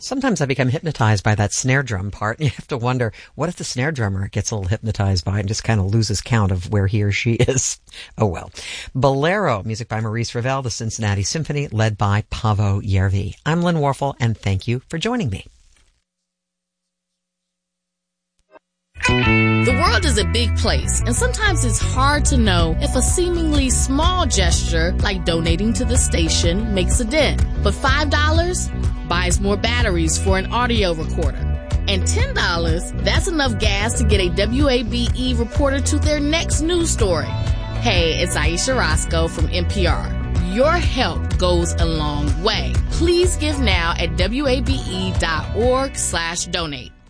Sometimes I become hypnotized by that snare drum part. You have to wonder, what if the snare drummer gets a little hypnotized by it and just kind of loses count of where he or she is? Oh well. Bolero, music by Maurice Ravel, the Cincinnati Symphony, led by Paavo Järvi. I'm Lynn Warfel, and thank you for joining me. The world is a big place, and sometimes it's hard to know if a seemingly small gesture, like donating to the station, makes a dent. But $5 buys more batteries for an audio recorder. And $10, that's enough gas to get a WABE reporter to their next news story. Hey, it's Aisha Roscoe from NPR. Your help goes a long way. Please give now at WABE.org/donate.